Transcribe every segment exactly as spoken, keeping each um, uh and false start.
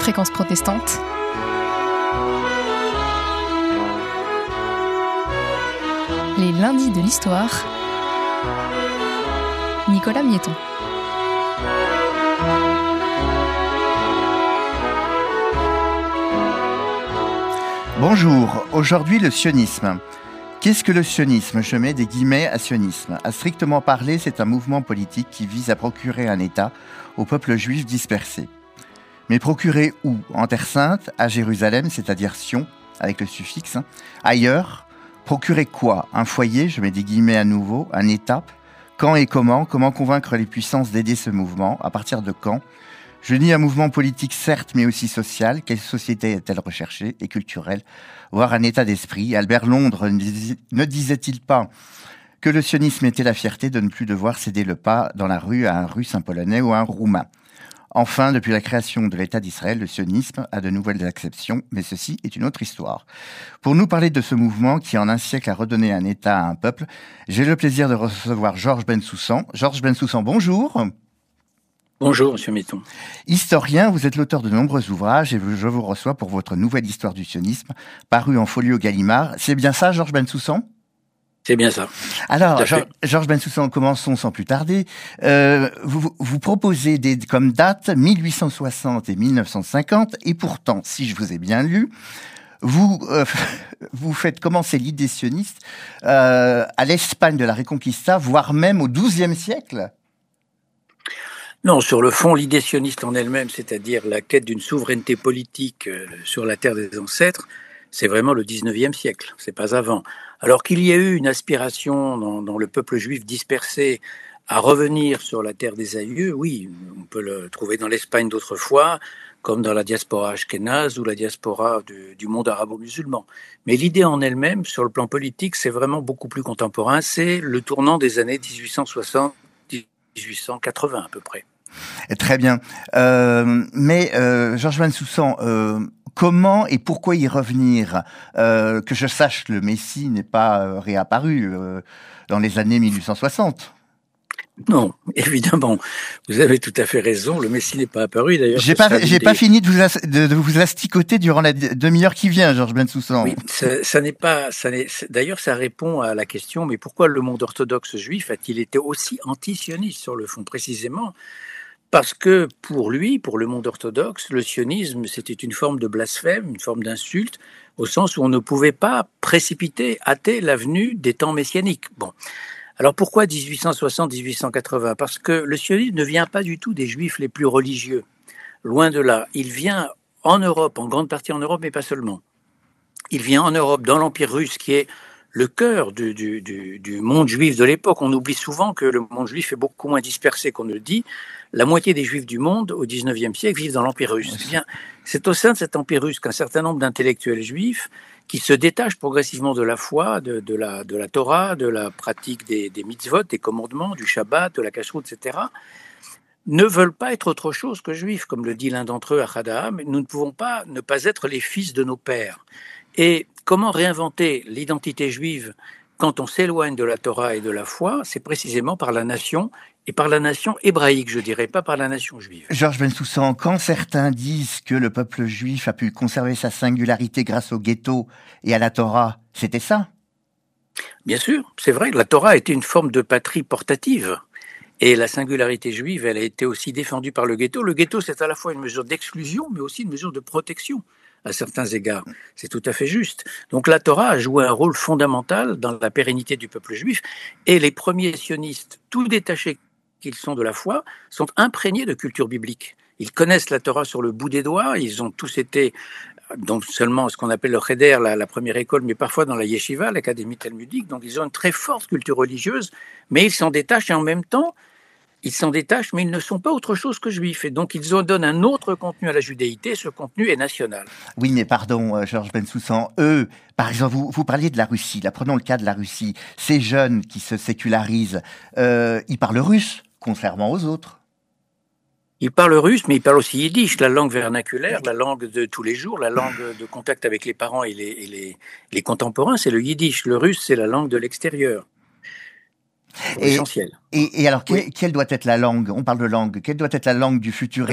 Fréquence protestante. Les lundis de l'histoire. Nicolas Miéton. Bonjour, aujourd'hui le sionisme. Qu'est-ce que le sionisme ? Je mets des guillemets à sionisme. À strictement parler, c'est un mouvement politique qui vise à procurer un État au peuple juif dispersé. Mais procurer où ? En Terre Sainte, à Jérusalem, c'est-à-dire Sion, avec le suffixe. Ailleurs, procurer quoi ? Un foyer, je mets des guillemets à nouveau, un État. Quand et comment ? Comment convaincre les puissances d'aider ce mouvement ? À partir de quand ? Je dis un mouvement politique certes, mais aussi social. Quelle société est-elle recherchée et culturelle ? Voire un état d'esprit. Albert Londres ne disait-il pas que le sionisme était la fierté de ne plus devoir céder le pas dans la rue à un Russe, un Polonais ou un Roumain ? Enfin, depuis la création de l'État d'Israël, le sionisme a de nouvelles acceptions, mais ceci est une autre histoire. Pour nous parler de ce mouvement qui, en un siècle, a redonné un État à un peuple, j'ai le plaisir de recevoir Georges Bensoussan. Georges Bensoussan, bonjour. Bonjour, monsieur Miéton. Historien, vous êtes l'auteur de nombreux ouvrages et je vous reçois pour votre nouvelle histoire du sionisme, parue en folio Gallimard. C'est bien ça, Georges Bensoussan ? C'est bien ça. Alors, Georges Bensoussan, commençons sans plus tarder. Euh, vous, vous proposez des, comme date mille huit cent soixante et mille neuf cent cinquante, et pourtant, si je vous ai bien lu, vous euh, vous faites commencer l'idée sioniste euh, à l'Espagne de la Reconquista, voire même au douzième siècle. Non, sur le fond, l'idée sioniste en elle-même, c'est-à-dire la quête d'une souveraineté politique sur la terre des ancêtres, c'est vraiment le dix-neuvième siècle, c'est pas avant. Alors qu'il y a eu une aspiration dans, dans le peuple juif dispersé à revenir sur la terre des aïeux, oui, on peut le trouver dans l'Espagne d'autrefois, comme dans la diaspora ashkénaze ou la diaspora du, du monde arabo-musulman. Mais l'idée en elle-même, sur le plan politique, c'est vraiment beaucoup plus contemporain, c'est le tournant des années dix-huit cent soixante à dix-huit cent quatre-vingts à peu près. Très bien. Euh, mais euh, Georges Bensoussan, euh, comment et pourquoi y revenir ? euh, Que je sache, le Messie n'est pas euh, réapparu euh, dans les années mille huit cent soixante. Non, évidemment. Vous avez tout à fait raison. Le Messie n'est pas apparu. D'ailleurs, j'ai pas, j'ai des... pas fini de vous, as, de, de vous asticoter durant la demi-heure qui vient, Georges Bensoussan. Oui, ça, ça n'est pas. Ça n'est, d'ailleurs, ça répond à la question. Mais pourquoi le monde orthodoxe juif a-t-il été aussi anti-sioniste sur le fond, précisément ? Parce que pour lui, pour le monde orthodoxe, le sionisme, c'était une forme de blasphème, une forme d'insulte, au sens où on ne pouvait pas précipiter, hâter la venue des temps messianiques. Bon. Alors pourquoi dix-huit cent soixante à dix-huit cent quatre-vingts ? Parce que le sionisme ne vient pas du tout des juifs les plus religieux. Loin de là. Il vient en Europe, en grande partie en Europe, mais pas seulement. Il vient en Europe, dans l'Empire russe, qui est le cœur du, du, du, du monde juif de l'époque. On oublie souvent que le monde juif est beaucoup moins dispersé qu'on ne le dit. La moitié des juifs du monde, au dix-neuvième siècle, vivent dans l'Empire russe. Eh bien, c'est au sein de cet Empire russe qu'un certain nombre d'intellectuels juifs, qui se détachent progressivement de la foi, de, de, la, de la Torah, de la pratique des, des mitzvot, des commandements, du Shabbat, de la kashrut, et cetera, ne veulent pas être autre chose que juifs. Comme le dit l'un d'entre eux, Ahad Ha'am, nous ne pouvons pas ne pas être les fils de nos pères. Et comment réinventer l'identité juive quand on s'éloigne de la Torah et de la foi ? C'est précisément par la nation, et par la nation hébraïque, je dirais, pas par la nation juive. Georges Bensoussan, quand certains disent que le peuple juif a pu conserver sa singularité grâce au ghetto et à la Torah, c'était ça ? Bien sûr, c'est vrai, la Torah était une forme de patrie portative. Et la singularité juive, elle a été aussi défendue par le ghetto. Le ghetto, c'est à la fois une mesure d'exclusion, mais aussi une mesure de protection à certains égards. C'est tout à fait juste. Donc la Torah a joué un rôle fondamental dans la pérennité du peuple juif. Et les premiers sionistes, tout détachés qu'ils sont de la foi, sont imprégnés de culture biblique. Ils connaissent la Torah sur le bout des doigts. Ils ont tous été, donc seulement ce qu'on appelle le cheder, la, la première école, mais parfois dans la yeshiva, l'académie talmudique. Donc ils ont une très forte culture religieuse, mais ils s'en détachent et en même temps, ils s'en détachent, mais ils ne sont pas autre chose que juifs. Et donc, ils donnent un autre contenu à la judaïté. Ce contenu est national. Oui, mais pardon, euh, Georges Bensoussan. Eux, par exemple, vous, vous parliez de la Russie. Là, prenons le cas de la Russie. Ces jeunes qui se sécularisent, euh, ils parlent russe, contrairement aux autres. Ils parlent russe, mais ils parlent aussi yiddish, la langue vernaculaire, la langue de tous les jours, la langue de contact avec les parents et les, et les, les contemporains, c'est le yiddish. Le russe, c'est la langue de l'extérieur. Et, essentiel. Et, et alors, oui. quelle, quelle doit être la langue ? On parle de langue. Quelle doit être la langue du futur État ?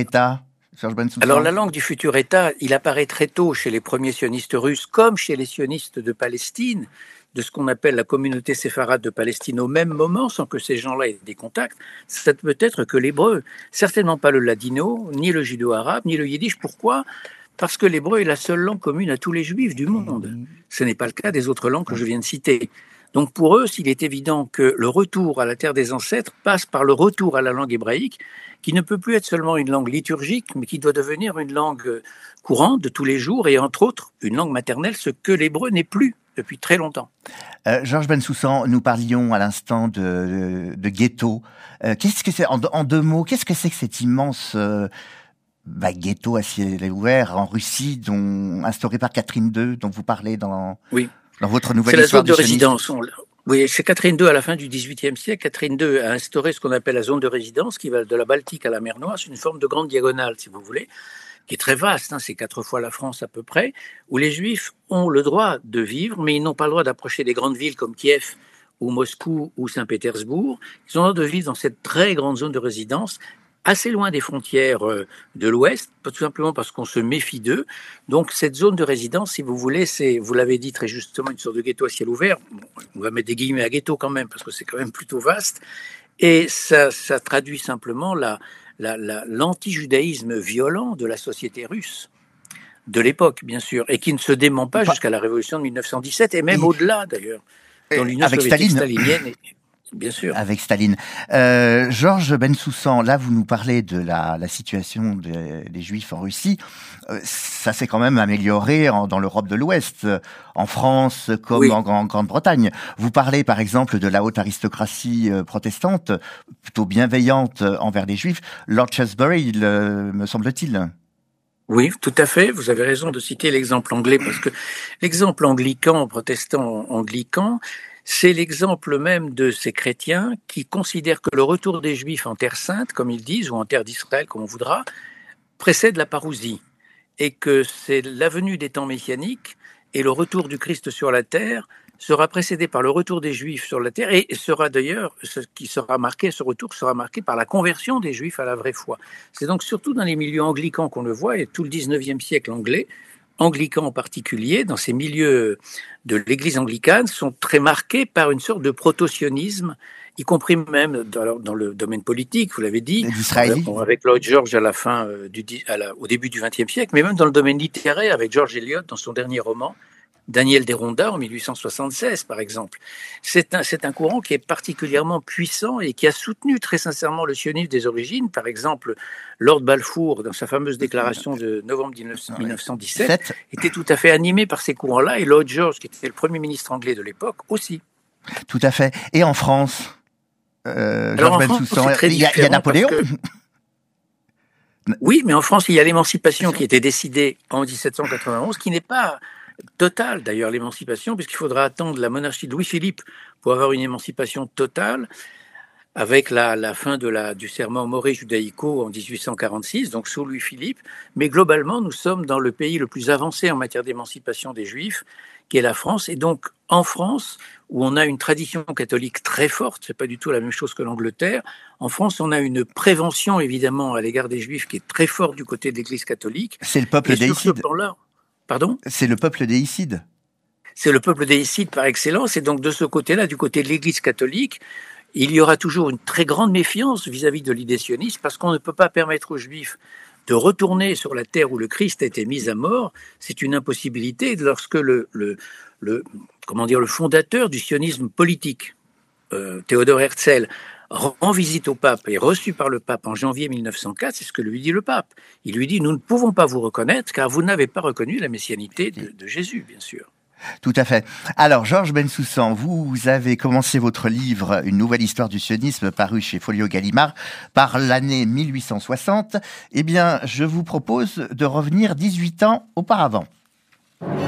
Georges Bensoussan. Alors la langue du futur État, il apparaît très tôt chez les premiers sionistes russes, comme chez les sionistes de Palestine, de ce qu'on appelle la communauté séfarade de Palestine au même moment, sans que ces gens-là aient des contacts. Ça ne peut être que l'hébreu, certainement pas le ladino, ni le judo-arabe, ni le yiddish. Pourquoi ? Parce que l'hébreu est la seule langue commune à tous les juifs du monde. Ce n'est pas le cas des autres langues que je viens de citer. Donc pour eux, s'il est évident que le retour à la terre des ancêtres passe par le retour à la langue hébraïque, qui ne peut plus être seulement une langue liturgique, mais qui doit devenir une langue courante de tous les jours, et entre autres, une langue maternelle, ce que l'hébreu n'est plus depuis très longtemps. Euh, Georges Bensoussan, nous parlions à l'instant de, de, de ghetto. Euh, qu'est-ce que c'est, en, en deux mots, qu'est-ce que c'est que cet immense euh, bah, ghetto à ciel ouvert en Russie, dont, instauré par Catherine deux, dont vous parlez dans, oui. dans votre nouvelle c'est histoire la zone de sionisme. résidence. On, oui, c'est Catherine deux à la fin du dix-huitième siècle. Catherine deux a instauré ce qu'on appelle la zone de résidence, qui va de la Baltique à la mer Noire. C'est une forme de grande diagonale, si vous voulez, qui est très vaste, hein, c'est quatre fois la France à peu près, où les Juifs ont le droit de vivre, mais ils n'ont pas le droit d'approcher des grandes villes comme Kiev ou Moscou ou Saint-Pétersbourg. Ils ont le droit de vivre dans cette très grande zone de résidence, assez loin des frontières de l'Ouest, tout simplement parce qu'on se méfie d'eux. Donc cette zone de résidence, si vous voulez, c'est, vous l'avez dit très justement, une sorte de ghetto à ciel ouvert. Bon, on va mettre des guillemets à ghetto quand même, parce que c'est quand même plutôt vaste. Et ça, ça traduit simplement la, la, la, l'anti-judaïsme violent de la société russe, de l'époque, bien sûr, et qui ne se dément pas jusqu'à la révolution de mille neuf cent dix-sept, et même et, au-delà d'ailleurs, dans l'Union avec soviétique Staline. stalinienne. Et, bien sûr. Avec Staline. Euh, Georges Bensoussan, là, vous nous parlez de la, la situation des, des Juifs en Russie. Euh, ça s'est quand même amélioré en, dans l'Europe de l'Ouest, en France comme oui. en, en Grande-Bretagne. Vous parlez, par exemple, de la haute aristocratie euh, protestante, plutôt bienveillante envers les Juifs. Lord Shaftesbury, le, me semble-t-il. Oui, tout à fait. Vous avez raison de citer l'exemple anglais, parce que l'exemple anglican, protestant anglican, c'est l'exemple même de ces chrétiens qui considèrent que le retour des Juifs en terre sainte, comme ils disent, ou en terre d'Israël, comme on voudra, précède la parousie, et que c'est la venue des temps messianiques et le retour du Christ sur la terre sera précédé par le retour des Juifs sur la terre, et sera d'ailleurs, ce qui sera marqué, ce retour sera marqué par la conversion des Juifs à la vraie foi. C'est donc surtout dans les milieux anglicans qu'on le voit, et tout le dix-neuvième siècle anglais, anglicans en particulier, dans ces milieux de l'église anglicane, sont très marqués par une sorte de proto-sionisme, y compris même dans, dans le domaine politique, vous l'avez dit, avec Lloyd George à la fin, du, à la, au début du vingtième siècle, mais même dans le domaine littéraire, avec George Eliot dans son dernier roman, Daniel Deronda en mille huit cent soixante-seize, par exemple. C'est un, c'est un courant qui est particulièrement puissant et qui a soutenu très sincèrement le sionisme des origines. Par exemple, Lord Balfour, dans sa fameuse déclaration de novembre mille neuf cent dix-sept, était tout à fait animé par ces courants-là, et Lloyd George, qui était le premier ministre anglais de l'époque, aussi. Tout à fait. Et en France, euh, Georges Bensoussan, il y a, il y a Napoléon que... Oui, mais en France, il y a l'émancipation qui était décidée en dix-sept cent quatre-vingt-onze, qui n'est pas totale d'ailleurs, l'émancipation, puisqu'il faudra attendre la monarchie de Louis-Philippe pour avoir une émancipation totale, avec la, la fin de la, du serment moré judaïco en dix-huit cent quarante-six, donc sous Louis-Philippe. Mais globalement, nous sommes dans le pays le plus avancé en matière d'émancipation des Juifs, qui est la France. Et donc, en France, où on a une tradition catholique très forte, c'est pas du tout la même chose que l'Angleterre, en France, on a une prévention, évidemment, à l'égard des Juifs qui est très forte du côté de l'Église catholique. C'est le peuple déicide. Pardon ? C'est le peuple déicide. C'est le peuple déicide par excellence. Et donc, de ce côté-là, du côté de l'Église catholique, il y aura toujours une très grande méfiance vis-à-vis de l'idée sioniste, parce qu'on ne peut pas permettre aux Juifs de retourner sur la terre où le Christ a été mis à mort. C'est une impossibilité lorsque le, le, le, comment dire, le fondateur du sionisme politique, euh, Théodore Herzl, rend visite au pape et reçu par le pape en janvier mille neuf cent quatre, c'est ce que lui dit le pape. Il lui dit « Nous ne pouvons pas vous reconnaître car vous n'avez pas reconnu la messianité de, de Jésus, bien sûr. » Tout à fait. Alors, Georges Bensoussan, vous avez commencé votre livre « Une nouvelle histoire du sionisme » paru chez Folio Gallimard par l'année mille huit cent soixante. Eh bien, je vous propose de revenir dix-huit ans auparavant.